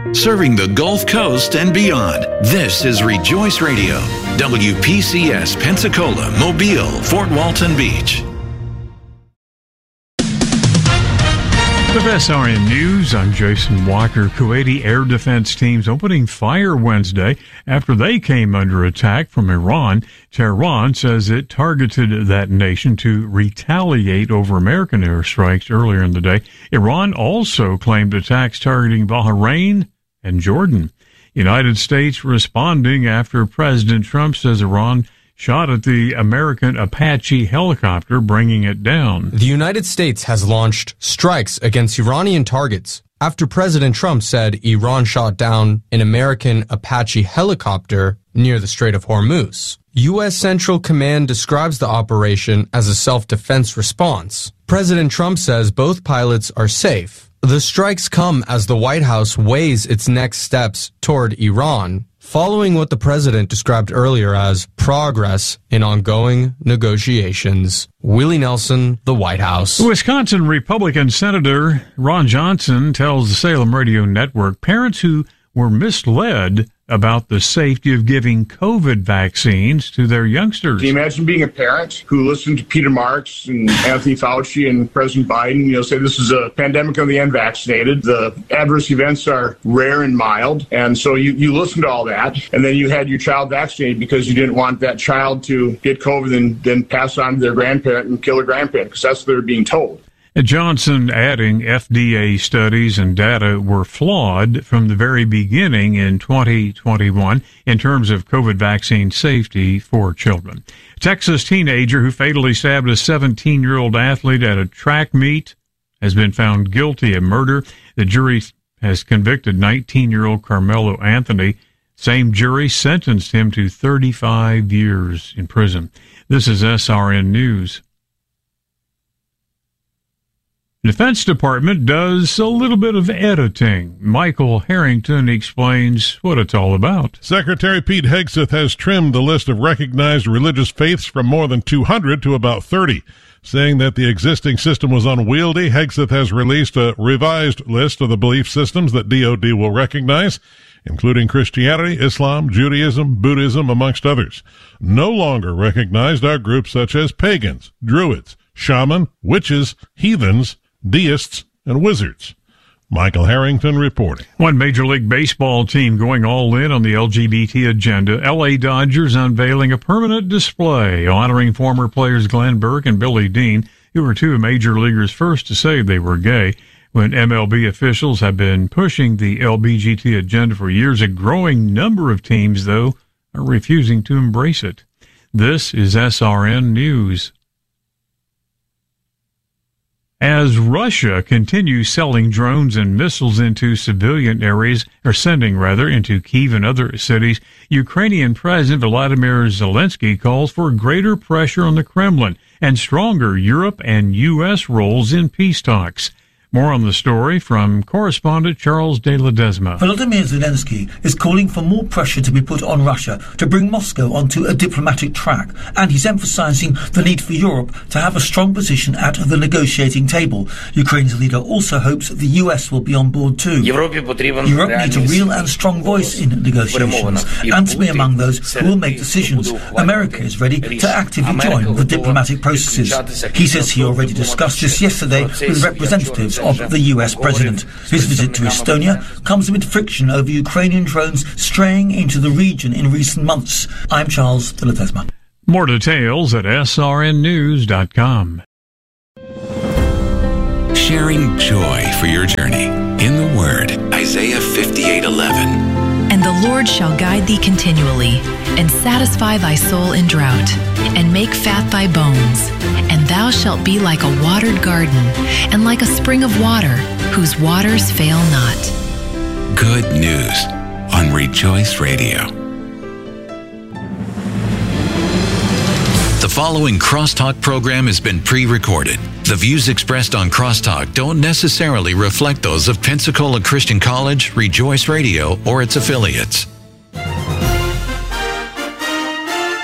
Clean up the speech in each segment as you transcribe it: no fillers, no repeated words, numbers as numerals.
serving the Gulf Coast and beyond. This is Rejoice Radio, WPCS Pensacola, Mobile, Fort Walton Beach. With SRN News, I'm Jason Walker. Kuwaiti air defense teams opening fire Wednesday after they came under attack from Iran. Tehran says it targeted that nation to retaliate over American airstrikes earlier in the day. Iran also claimed attacks targeting Bahrain and Jordan. United States responding after President Trump says Iran shot at the American Apache helicopter, bringing it down. The United States has launched strikes against Iranian targets after President Trump said Iran shot down an American Apache helicopter near the Strait of Hormuz. U.S. Central Command describes the operation as a self-defense response. President Trump says both pilots are safe. The strikes come as the White House weighs its next steps toward Iran, following what the president described earlier as progress in ongoing negotiations. Willie Nelson, the White House. Wisconsin Republican Senator Ron Johnson tells the Salem Radio Network parents who were misled about the safety of giving COVID vaccines to their youngsters. Can you imagine being a parent who listened to Peter Marks and Anthony Fauci and President Biden, say this is a pandemic of the unvaccinated. The adverse events are rare and mild. And so you listen to all that. And then you had your child vaccinated because you didn't want that child to get COVID and then pass it on to their grandparent and kill their grandparent, because that's what they're being told. Johnson adding FDA studies and data were flawed from the very beginning in 2021 in terms of COVID vaccine safety for children. Texas teenager who fatally stabbed a 17-year-old athlete at a track meet has been found guilty of murder. The jury has convicted 19-year-old Carmelo Anthony. Same jury sentenced him to 35 years in prison. This is SRN News. Defense Department does a little bit of editing. Michael Harrington explains what it's all about. Secretary Pete Hegseth has trimmed the list of recognized religious faiths from more than 200 to about 30. Saying that the existing system was unwieldy, Hegseth has released a revised list of the belief systems that DoD will recognize, including Christianity, Islam, Judaism, Buddhism, amongst others. No longer recognized are groups such as pagans, druids, shaman, witches, heathens, deists, and wizards. Michael Harrington reporting. One Major League Baseball team going all in on the LGBT agenda. LA Dodgers unveiling a permanent display honoring former players Glenn Burke and Billy Dean, who were two of Major Leaguers' first to say they were gay. When MLB officials have been pushing the LGBT agenda for years, a growing number of teams, though, are refusing to embrace it. This is SRN News. As Russia continues selling drones and missiles into civilian areas, or sending rather, into Kyiv and other cities, Ukrainian President Volodymyr Zelensky calls for greater pressure on the Kremlin and stronger Europe and U.S. roles in peace talks. More on the story from correspondent Charles de Ledesma. Volodymyr Zelensky is calling for more pressure to be put on Russia to bring Moscow onto a diplomatic track, and he's emphasizing the need for Europe to have a strong position at the negotiating table. Ukraine's leader also hopes the US will be on board too. Europe needs a real and strong voice in negotiations, and to be among those who will make decisions. America is ready to actively join the diplomatic processes. He says he already discussed this yesterday with representatives of the US president. His visit to Estonia comes amid friction over Ukrainian drones straying into the region in recent months. I'm Charles de Ledesma. More details at srnnews.com. Sharing joy for your journey in the Word. Isaiah 58:11. And the Lord shall guide thee continually, and satisfy thy soul in drought, and make fat thy bones. And thou shalt be like a watered garden, and like a spring of water, whose waters fail not. Good news on Rejoice Radio. The following Crosstalk program has been pre-recorded. The views expressed on Crosstalk don't necessarily reflect those of Pensacola Christian College, Rejoice Radio, or its affiliates.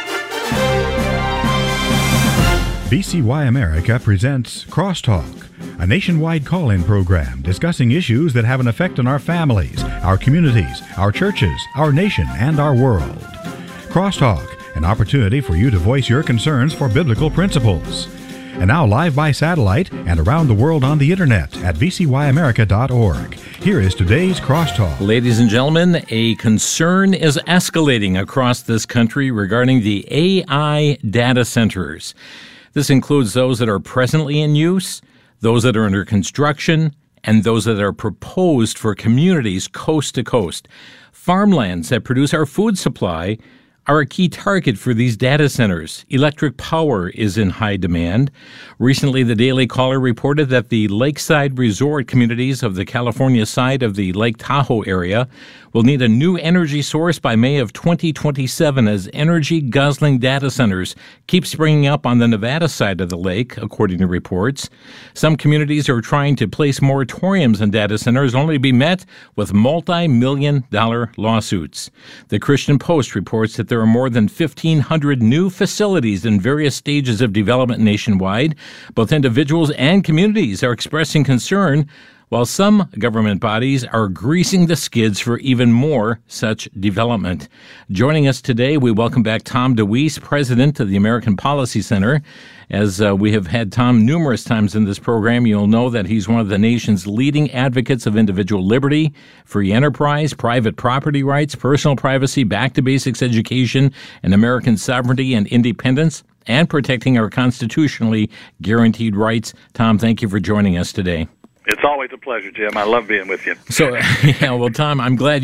BCY America presents Crosstalk, a nationwide call-in program discussing issues that have an effect on our families, our communities, our churches, our nation, and our world. Crosstalk, an opportunity for you to voice your concerns for biblical principles. And now live by satellite and around the world on the internet at vcyamerica.org. Here is today's Crosstalk. Ladies and gentlemen, a concern is escalating across this country regarding the AI data centers. This includes those that are presently in use, those that are under construction, and those that are proposed for communities coast to coast. Farmlands that produce our food supply are a key target for these data centers. Electric power is in high demand. Recently, the Daily Caller reported that the lakeside resort communities of the California side of the Lake Tahoe area will need a new energy source by May of 2027 as energy-guzzling data centers keep springing up on the Nevada side of the lake, according to reports. Some communities are trying to place moratoriums on data centers only to be met with multi-million-dollar lawsuits. The Christian Post reports that there are more than 1,500 new facilities in various stages of development nationwide. Both individuals and communities are expressing concern, while some government bodies are greasing the skids for even more such development. Joining us today, we welcome back Tom DeWeese, president of the American Policy Center. As we have had Tom numerous times in this program, you'll know that he's one of the nation's leading advocates of individual liberty, free enterprise, private property rights, personal privacy, back-to-basics education, and American sovereignty and independence, and protecting our constitutionally guaranteed rights. Tom, thank you for joining us today. It's always a pleasure, Jim. I love being with you. So, yeah, well, Tom, I'm glad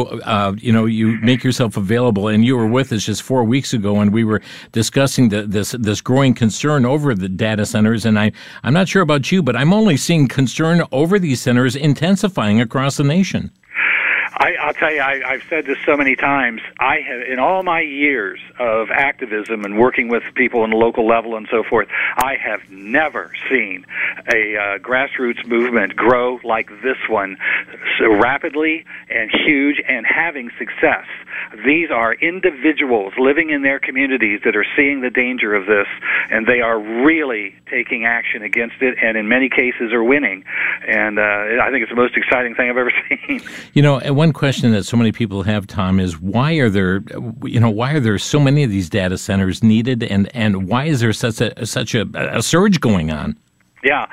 you make yourself available, and you were with us just 4 weeks ago, and we were discussing this growing concern over the data centers. And I'm not sure about you, but I'm only seeing concern over these centers intensifying across the nation. I'll tell you, I've said this so many times. I have, in all my years of activism and working with people on the local level and so forth, I have never seen a grassroots movement grow like this one so rapidly and huge and having success. These are individuals living in their communities that are seeing the danger of this, and they are really taking action against it, and in many cases are winning. And I think it's the most exciting thing I've ever seen. You know, one question that so many people have, Tom, is why are there so many of these data centers needed, and why is there such a surge going on? Yeah,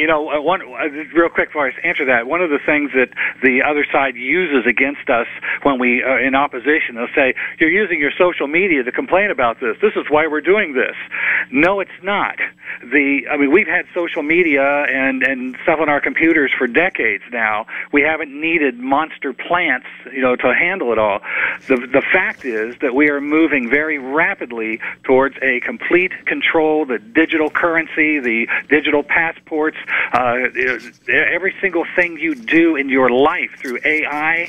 real quick before I answer that, one of the things that the other side uses against us when we are in opposition, they'll say, you're using your social media to complain about this. This is why we're doing this. No, it's not. We've had social media and stuff on our computers for decades now. We haven't needed monster plants, to handle it all. The fact is that we are moving very rapidly towards a complete control, the digital currency, the digital passports, every single thing you do in your life through AI,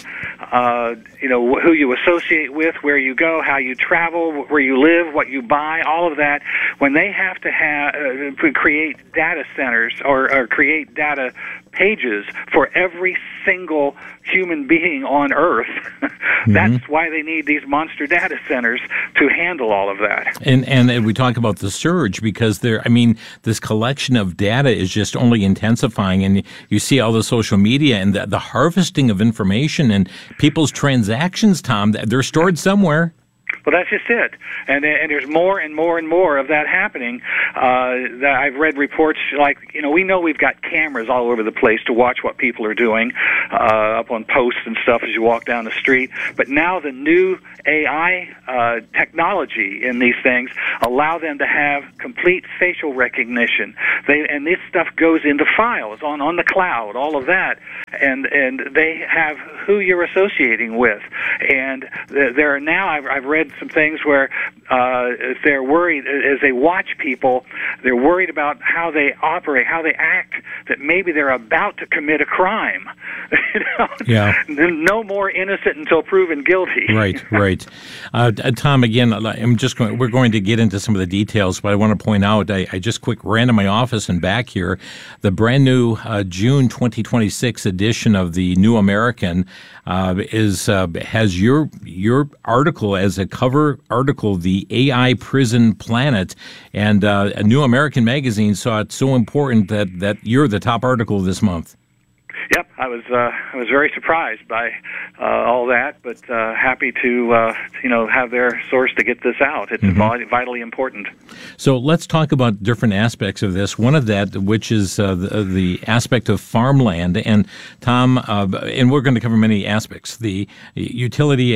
who you associate with, where you go, how you travel, where you live, what you buy, all of that. When they have to create data centers or create data pages for every single human being on Earth, that's why they need these monster data centers to handle all of that. And we talk about the surge because this collection of data is just only intensifying, and you see all the social media and the harvesting of information and people's transactions, Tom, they're stored somewhere. Well, that's just it, and there's more and more and more of that happening. That I've read reports like, we know we've got cameras all over the place to watch what people are doing, up on posts and stuff as you walk down the street. But now the new AI technology in these things allow them to have complete facial recognition. And this stuff goes into files on the cloud, all of that, and they have who you're associating with. And there are now I've read some things where they're worried as they watch people, they're worried about how they operate, how they act, that maybe they're about to commit a crime. No more innocent until proven guilty. Right. Tom, again, we're going to get into some of the details, but I want to point out, I just ran to my office and back here, the brand new June 2026 edition of the New American has your article as a cover article, the AI Prison Planet, and a New American magazine saw it so important that you're the top article this month. Yep, I was very surprised by all that, but happy to have their source to get this out. It's vitally important. So let's talk about different aspects of this. One of that, which is the aspect of farmland, and Tom, and we're going to cover many aspects, the utility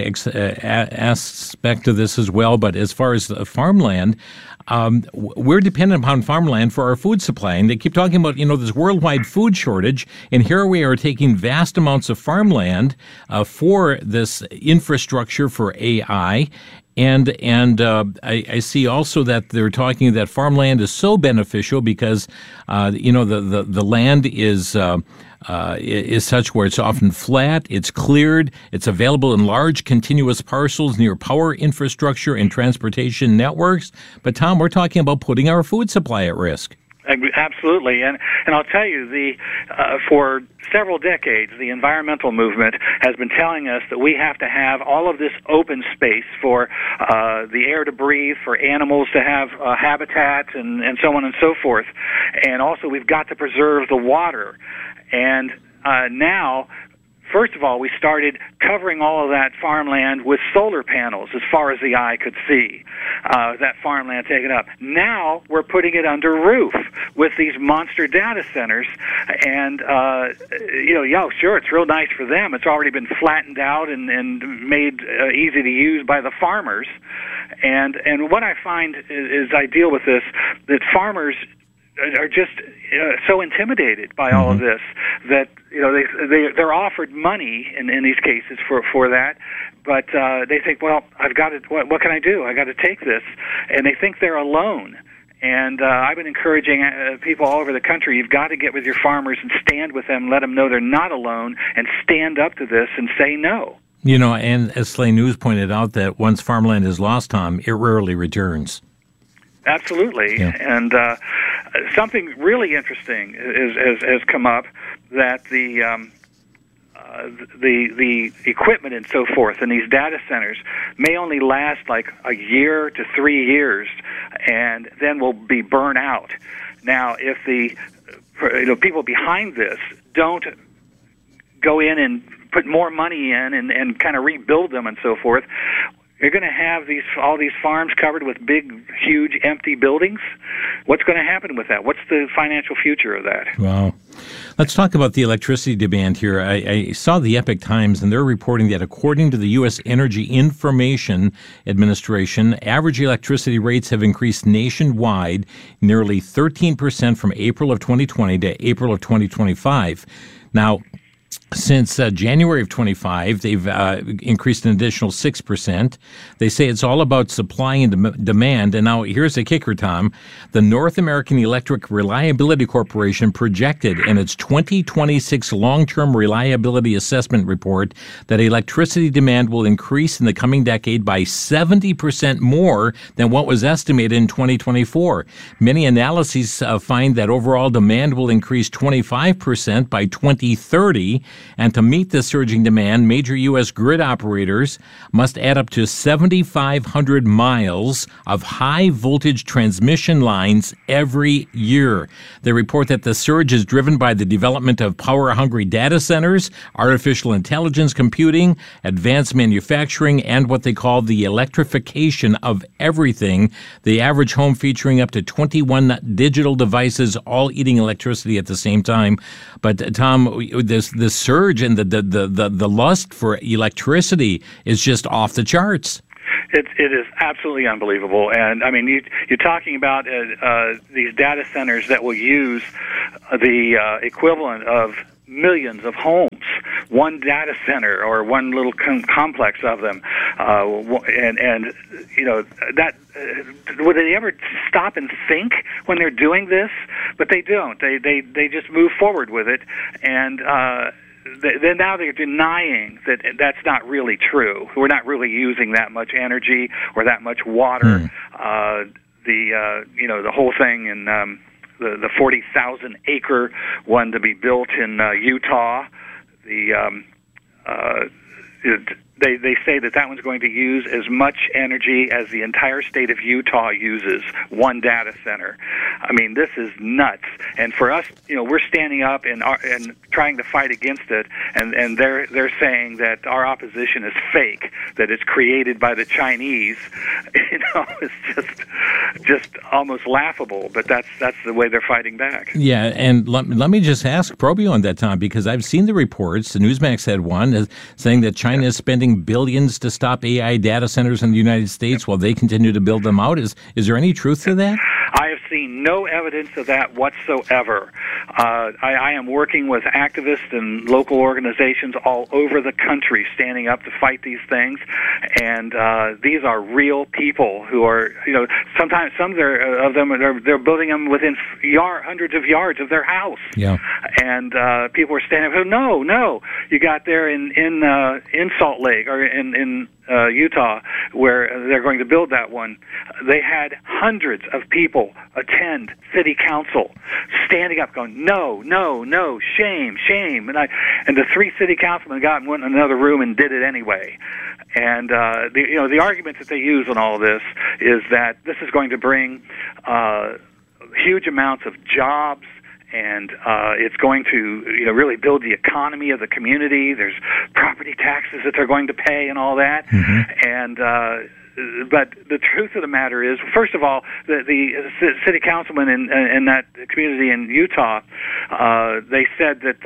aspect of this as well. But as far as the farmland, we're dependent upon farmland for our food supply, and they keep talking about this worldwide food shortage, and here we are taking vast amounts of farmland for this infrastructure for AI. And I see also that they're talking that farmland is so beneficial because the land is such where it's often flat, it's cleared, it's available in large continuous parcels near power infrastructure and transportation networks. But Tom, we're talking about putting our food supply at risk. Absolutely, and I'll tell you, for several decades, the environmental movement has been telling us that we have to have all of this open space for the air to breathe, for animals to have habitat, and so on and so forth. And also, we've got to preserve the water. And now, first of all, we started covering all of that farmland with solar panels as far as the eye could see, that farmland taken up. Now we're putting it under roof with these monster data centers. And, sure, it's real nice for them. It's already been flattened out and made easy to use by the farmers. And what I find is ideal with this, that farmers are just so intimidated by all of this that they're offered money in these cases for that, but they think, well, I've got to. What can I do? I got to take this, and they think they're alone. And I've been encouraging people all over the country, you've got to get with your farmers and stand with them, let them know they're not alone, and stand up to this and say no. And as Slay News pointed out, that once farmland is lost, Tom, it rarely returns. Absolutely, and something really interesting has come up, that the equipment and so forth in these data centers may only last like a year to 3 years, and then will be burnt out. Now, if the people behind this don't go in and put more money in and kind of rebuild them and so forth, you're going to have all these farms covered with big, huge, empty buildings. What's going to happen with that? What's the financial future of that? Wow. Let's talk about the electricity demand here. I saw the Epoch Times, and they're reporting that according to the U.S. Energy Information Administration, average electricity rates have increased nationwide nearly 13% from April of 2020 to April of 2025. Now, since January of 25, they've increased an additional 6%. They say it's all about supply and demand. And now here's the kicker, Tom. The North American Electric Reliability Corporation projected in its 2026 long-term reliability assessment report that electricity demand will increase in the coming decade by 70% more than what was estimated in 2024. Many analyses find that overall demand will increase 25% by 2030. And to meet this surging demand, major U.S. grid operators must add up to 7,500 miles of high-voltage transmission lines every year. They report that the surge is driven by the development of power-hungry data centers, artificial intelligence computing, advanced manufacturing, and what they call the electrification of everything, the average home featuring up to 21 digital devices all eating electricity at the same time. But, Tom, this surge and the lust for electricity is just off the charts. It is absolutely unbelievable. And, I mean, you're talking about these data centers that will use the equivalent of millions of homes, one data center or one little complex of them, and that would they ever stop and think when they're doing this? But they don't. They just move forward with it, and now they're denying that that's not really true. We're not really using that much energy or that much water. The whole thing in the 40,000 acre one to be built in Utah. They say that one's going to use as much energy as the entire state of Utah uses, one data center. I mean, this is nuts. And for us, we're standing up and trying to fight against it, and they're saying that our opposition is fake, that it's created by the Chinese. It's just almost laughable. But that's the way they're fighting back. Yeah, and let me just ask Probio on that, Tom, because I've seen the reports. The Newsmax had one saying that China is spending billions to stop AI data centers in the United States while they continue to build them out. Is there any truth to that? I have seen no evidence of that whatsoever. I am working with activists and local organizations all over the country standing up to fight these things, and these are real people who are, sometimes some of them they're building them within hundreds of yards of their house. Yeah. And people are standing up. No, you got there in Salt Lake or in Utah, where they're going to build that one. They had hundreds of people attend city council, standing up, going, no, shame. And the 3 city councilmen went in another room and did it anyway. And the argument that they use on all of this is that this is going to bring huge amounts of jobs. And it's going to really build the economy of the community. There's property taxes that they're going to pay and all that. Mm-hmm. And but the truth of the matter is, first of all, the city councilman in that community in Utah, they said that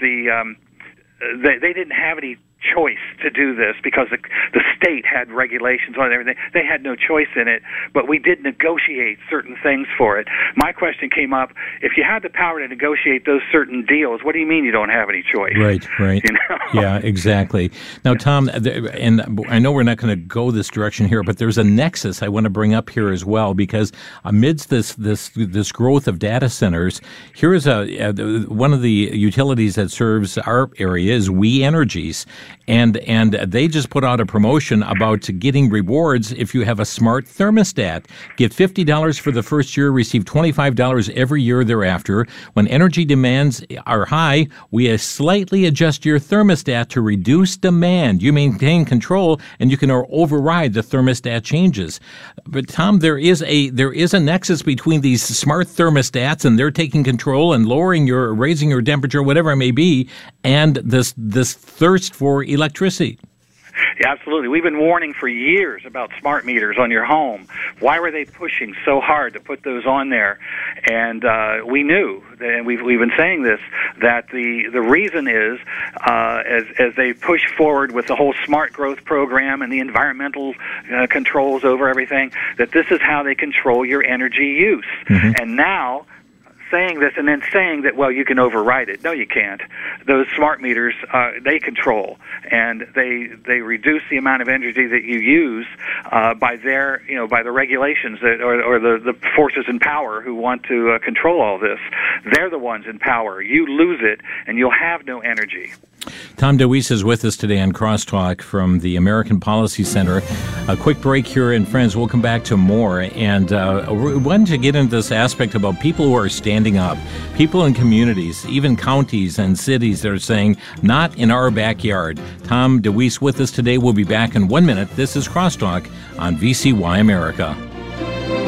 they didn't have any choice to do this because the state had regulations on everything. They had no choice in it, but we did negotiate certain things for it. My question came up, if you had the power to negotiate those certain deals, what do you mean you don't have any choice? Right. Yeah, exactly. Now, Tom, and I know we're not going to go this direction here, but there's a nexus I want to bring up here as well, because amidst this growth of data centers, here is one of the utilities that serves our area is We Energies. And they just put out a promotion about getting rewards if you have a smart thermostat. Get $50 for the first year, receive $25 every year thereafter. When energy demands are high, we slightly adjust your thermostat to reduce demand. You maintain control, and you can override the thermostat changes. But Tom, there is a nexus between these smart thermostats, and they're taking control and raising your temperature, whatever it may be, and this thirst for electricity. Yeah, absolutely. We've been warning for years about smart meters on your home. Why were they pushing so hard to put those on there? And we knew, and we've been saying this, that the reason is, as they push forward with the whole smart growth program and the environmental controls over everything, that this is how they control your energy use. Mm-hmm. And now, saying this and then saying that, well, you can override it. No, you can't. Those smart meters, they control, and they reduce the amount of energy that you use by the regulations or the forces in power who want to control all this. They're the ones in power. You lose it, and you'll have no energy. Tom DeWeese is with us today on Crosstalk from the American Policy Center. A quick break here, and friends, we'll come back to more. And we wanted to get into this aspect about people who are standing up, people in communities, even counties and cities that are saying, not in our backyard. Tom DeWeese with us today. We'll be back in 1 minute. This is Crosstalk on VCY America.